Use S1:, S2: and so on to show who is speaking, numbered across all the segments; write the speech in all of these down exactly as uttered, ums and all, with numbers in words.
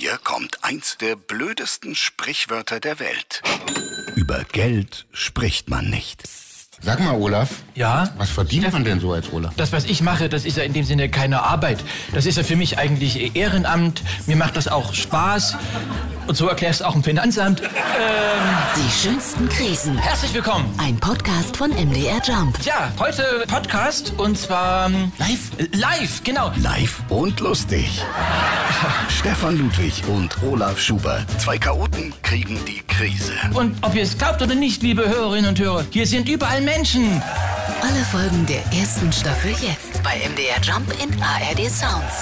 S1: Hier kommt eins der blödesten Sprichwörter der Welt. Über Geld spricht man nicht.
S2: Sag mal, Olaf.
S3: Ja?
S2: Was verdient man denn so als Olaf?
S3: Das, was ich mache, das ist ja in dem Sinne keine Arbeit. Das ist ja für mich eigentlich Ehrenamt. Mir macht das auch Spaß. Und so erklärst du auch im Finanzamt. Ähm,
S4: Die schönsten Krisen.
S3: herzlich willkommen.
S4: Ein Podcast von M D R Jump.
S3: Ja, heute Podcast und zwar... ähm,
S2: Live?
S3: äh, Live, genau.
S1: Live und lustig. Stefan Ludwig und Olaf Schubert. Zwei Chaoten kriegen die Krise.
S3: Und ob ihr es glaubt oder nicht, liebe Hörerinnen und Hörer, hier sind überall Menschen.
S4: Alle Folgen der ersten Staffel jetzt bei M D R Jump in A R D Sounds.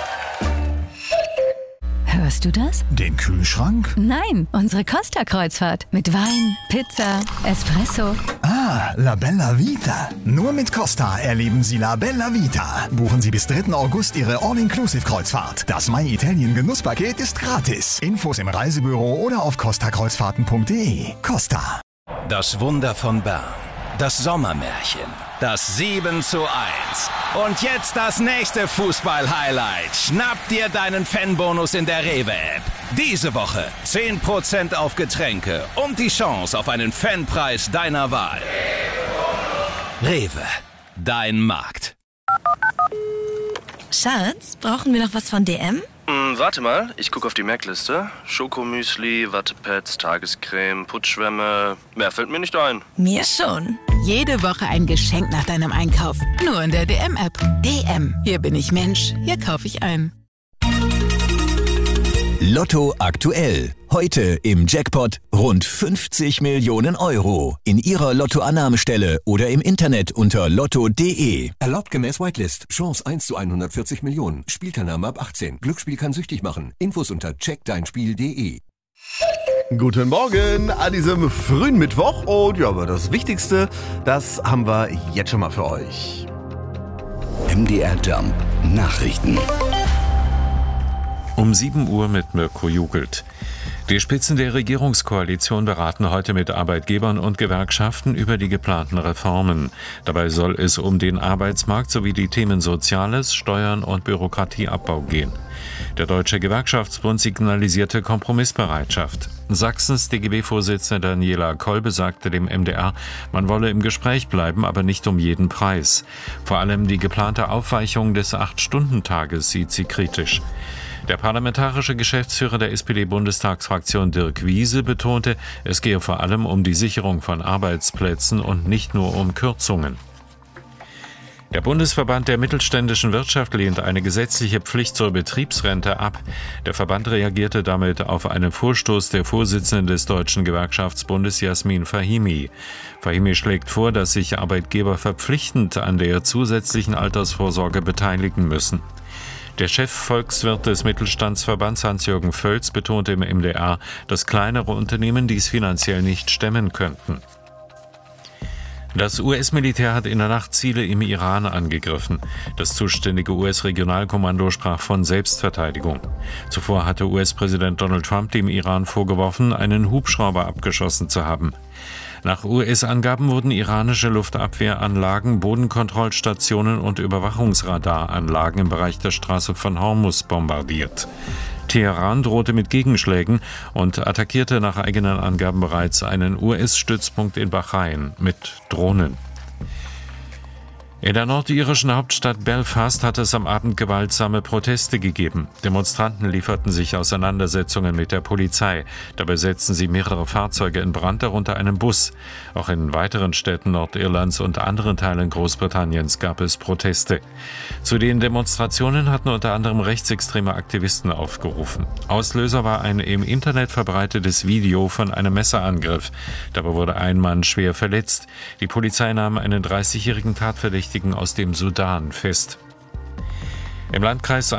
S5: Hörst du das?
S6: Den Kühlschrank?
S5: Nein, unsere Costa-Kreuzfahrt. Mit Wein, Pizza, Espresso.
S6: Ah, La Bella Vita. Nur mit Costa erleben Sie La Bella Vita. Buchen Sie bis dritten August Ihre All-Inclusive-Kreuzfahrt. Das My Italien Genusspaket ist gratis. Infos im Reisebüro oder auf costa kreuzfahrten punkt de. Costa.
S7: Das Wunder von Bern. Das Sommermärchen. Das sieben zu eins. Und jetzt das nächste Fußball-Highlight. Schnapp dir deinen Fanbonus in der Rewe-App. Diese Woche zehn Prozent auf Getränke und die Chance auf einen Fanpreis deiner Wahl. Rewe, dein Markt.
S8: Schatz, brauchen wir noch was von D M?
S9: Hm, warte mal, ich gucke auf die Merkliste. Schokomüsli, Wattepads, Tagescreme, Putzschwämme. Mehr fällt mir nicht ein.
S8: Mir schon.
S10: Jede Woche ein Geschenk nach deinem Einkauf. Nur in der D M-App. D M. Hier bin ich Mensch. Hier kaufe ich ein.
S11: Lotto aktuell. Heute im Jackpot rund fünfzig Millionen Euro. In Ihrer Lottoannahmestelle oder im Internet unter lotto punkt de.
S12: Erlaubt gemäß Whitelist. Chance eins zu hundertvierzig Millionen. Spielteilnahme ab achtzehn. Glücksspiel kann süchtig machen. Infos unter check dein spiel punkt de.
S13: Guten Morgen an diesem frühen Mittwoch. Und ja, aber das Wichtigste, das haben wir jetzt schon mal für euch.
S1: M D R Jump Nachrichten.
S14: Um sieben Uhr mit Mirko Jugelt. Die Spitzen der Regierungskoalition beraten heute mit Arbeitgebern und Gewerkschaften über die geplanten Reformen. Dabei soll es um den Arbeitsmarkt sowie die Themen Soziales, Steuern und Bürokratieabbau gehen. Der Deutsche Gewerkschaftsbund signalisierte Kompromissbereitschaft. Sachsens D G B-Vorsitzende Daniela Kolbe sagte dem M D R, man wolle im Gespräch bleiben, aber nicht um jeden Preis. Vor allem die geplante Aufweichung des Acht-Stunden-Tages sieht sie kritisch. Der parlamentarische Geschäftsführer der S P D-Bundestagsfraktion Dirk Wiese betonte, es gehe vor allem um die Sicherung von Arbeitsplätzen und nicht nur um Kürzungen. Der Bundesverband der mittelständischen Wirtschaft lehnt eine gesetzliche Pflicht zur Betriebsrente ab. Der Verband reagierte damit auf einen Vorstoß der Vorsitzenden des Deutschen Gewerkschaftsbundes Jasmin Fahimi. Fahimi schlägt vor, dass sich Arbeitgeber verpflichtend an der zusätzlichen Altersvorsorge beteiligen müssen. Der Chefvolkswirt des Mittelstandsverbands Hans-Jürgen Völz betonte im M D R, dass kleinere Unternehmen dies finanziell nicht stemmen könnten. Das U S-Militär hat in der Nacht Ziele im Iran angegriffen. Das zuständige U S-Regionalkommando sprach von Selbstverteidigung. Zuvor hatte U S-Präsident Donald Trump dem Iran vorgeworfen, einen Hubschrauber abgeschossen zu haben. Nach U S-Angaben wurden iranische Luftabwehranlagen, Bodenkontrollstationen und Überwachungsradaranlagen im Bereich der Straße von Hormuz bombardiert. Teheran drohte mit Gegenschlägen und attackierte nach eigenen Angaben bereits einen U S-Stützpunkt in Bahrain mit Drohnen. In der nordirischen Hauptstadt Belfast hat es am Abend gewaltsame Proteste gegeben. Demonstranten lieferten sich Auseinandersetzungen mit der Polizei. Dabei setzten sie mehrere Fahrzeuge in Brand, darunter einen Bus. Auch in weiteren Städten Nordirlands und anderen Teilen Großbritanniens gab es Proteste. Zu den Demonstrationen hatten unter anderem rechtsextreme Aktivisten aufgerufen. Auslöser war ein im Internet verbreitetes Video von einem Messerangriff. Dabei wurde ein Mann schwer verletzt. Die Polizei nahm einen dreißigjährigen Tatverdächtigen aus dem Sudan fest. Im Landkreis